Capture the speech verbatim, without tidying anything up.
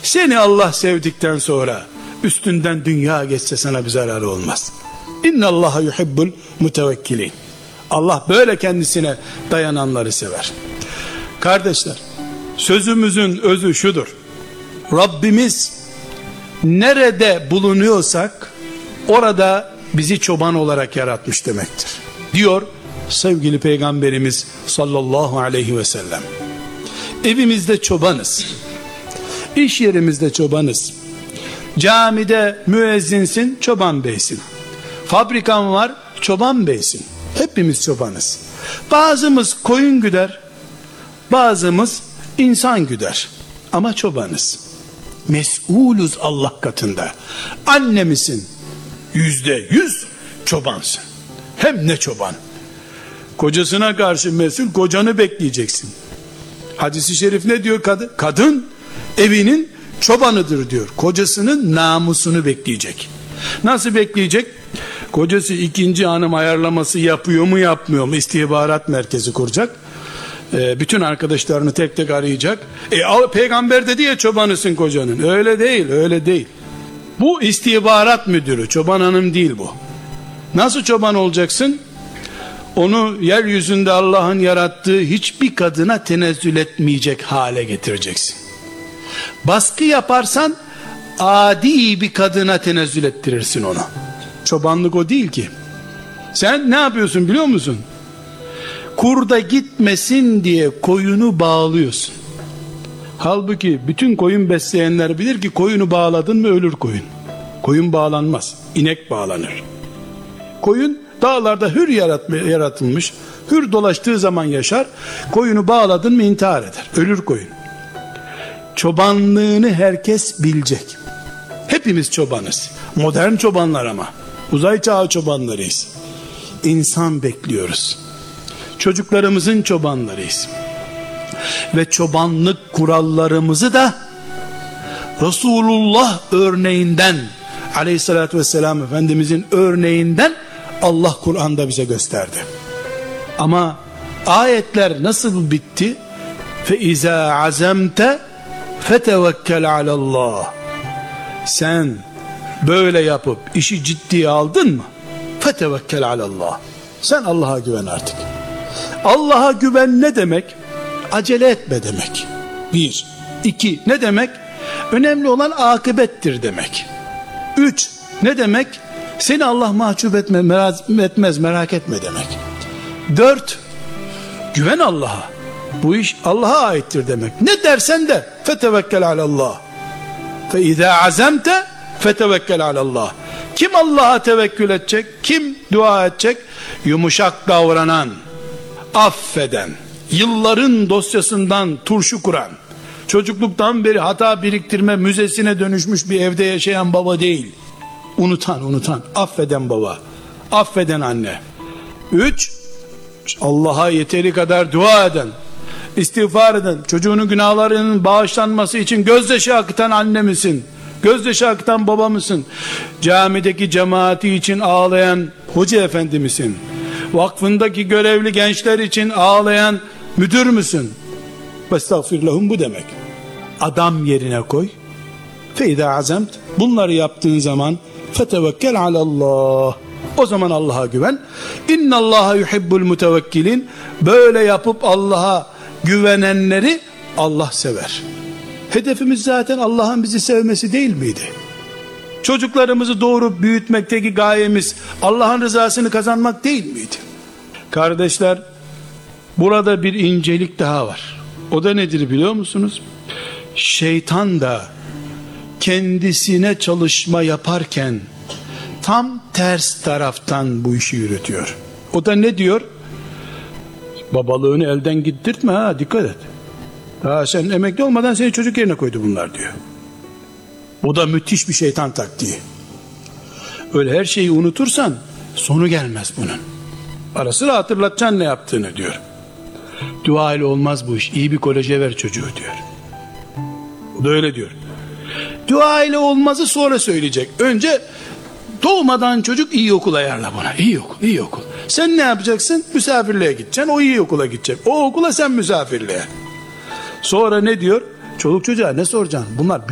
Seni Allah sevdikten sonra üstünden dünya geçse sana bir zararı olmaz. İnnallaha yuhibbul mutevekkilin. Allah böyle kendisine dayananları sever. Kardeşler, sözümüzün özü şudur: Rabbimiz nerede bulunuyorsak orada bizi çoban olarak yaratmış demektir, diyor sevgili Peygamberimiz sallallahu aleyhi ve sellem. Evimizde çobanız, iş yerimizde çobanız, camide müezzinsin, çoban beysin, fabrikan var, çoban beysin. Hepimiz çobanız. Bazımız koyun güder, bazımız insan güder, ama çobanız. Mes'uluz Allah katında. Anne misin? Yüzde yüz çobansın. Hem ne çoban. Kocasına karşı mesul, kocanı bekleyeceksin. Hadis-i şerif ne diyor kadın? Kadın evinin çobanıdır diyor. Kocasının namusunu bekleyecek. Nasıl bekleyecek? Kocası ikinci hanım ayarlaması yapıyor mu yapmıyor mu? İstihbarat merkezi kuracak. Ee, bütün arkadaşlarını tek tek arayacak. E, al, peygamber dedi ya çobanısın kocanın. Öyle değil, öyle değil. Bu istihbarat müdürü, çoban hanım değil bu. Nasıl çoban olacaksın? Onu yeryüzünde Allah'ın yarattığı hiçbir kadına tenezzül etmeyecek hale getireceksin. Baskı yaparsan adi bir kadına tenezzül ettirirsin onu. Çobanlık o değil ki. Sen ne yapıyorsun biliyor musun? Kurda gitmesin diye koyunu bağlıyorsun. Halbuki bütün koyun besleyenler bilir ki koyunu bağladın mı ölür koyun. Koyun bağlanmaz, inek bağlanır. Koyun dağlarda hür yaratılmış, hür dolaştığı zaman yaşar. Koyunu bağladın mı intihar eder, ölür koyun. Çobanlığını herkes bilecek. Hepimiz çobanız. Modern çobanlar ama. Uzay çağı çobanlarıyız. İnsan bekliyoruz. Çocuklarımızın çobanlarıyız. Ve çobanlık kurallarımızı da Resulullah örneğinden, aleyhissalatü vesselam Efendimizin örneğinden Allah Kur'an'da bize gösterdi. Ama ayetler nasıl bitti? فَاِذَا عَزَمْتَ فَتَوَكَّلْ عَلَى اللّٰهِ. Sen böyle yapıp işi ciddiye aldın mı? فَتَوَكَّلْ عَلَى اللّٰهِ. Sen Allah'a güven artık. Allah'a güven ne demek? Acele etme demek. Bir. İki. Ne demek? Önemli olan akıbettir demek. Üç. Ne demek? Seni Allah mahcup etme, merak, etmez, merak etme demek. Dört. Güven Allah'a. Bu iş Allah'a aittir demek. Ne dersen de fetevekkel alallah. Fe izâ azemte fetevekkel alallah. Kim Allah'a tevekkül edecek? Kim dua edecek? Yumuşak davranan, affeden, yılların dosyasından turşu kuran, çocukluktan beri hata biriktirme müzesine dönüşmüş bir evde yaşayan baba değil. Unutan, unutan, affeden baba, affeden anne. Üç, Allah'a yeteri kadar dua eden, istiğfar eden, çocuğunun günahlarının bağışlanması için gözyaşı akıtan anne misin? Gözyaşı akıtan baba mısın? Camideki cemaati için ağlayan hoca efendi misin? Vakfındaki görevli gençler için ağlayan müdür müsün? Estağfirullah, bu demek. Adam yerine koy. Feyda azemt. Bunları yaptığın zaman fetevekkel alallah. O zaman Allah'a güven. İnnallaha yuhibbul mutevekkilin. Böyle yapıp Allah'a güvenenleri Allah sever. Hedefimiz zaten Allah'ın bizi sevmesi değil miydi? Çocuklarımızı doğurup büyütmekteki gayemiz Allah'ın rızasını kazanmak değil miydi? Kardeşler, burada bir incelik daha var. O da nedir biliyor musunuz? Şeytan da kendisine çalışma yaparken tam ters taraftan bu işi yürütüyor. O da ne diyor? Babalığını elden gittirtme ha, dikkat et. Daha sen emekli olmadan seni çocuk yerine koydu bunlar diyor. O da müthiş bir şeytan taktiği. Öyle her şeyi unutursan sonu gelmez bunun. Ara sıra hatırlatacaksın ne yaptığını diyor. Dua ile olmaz bu iş. İyi bir koleje ver çocuğu diyor. O da öyle diyor. Dua ile olmazı sonra söyleyecek. Önce doğmadan çocuk iyi okul ayarla buna. İyi okul, iyi okul. Sen ne yapacaksın? Misafirliğe gideceksin. O iyi okula gidecek. O okula sen misafirliğe. Sonra ne diyor? Çoluk çocuğa ne soracaksın? Bunlar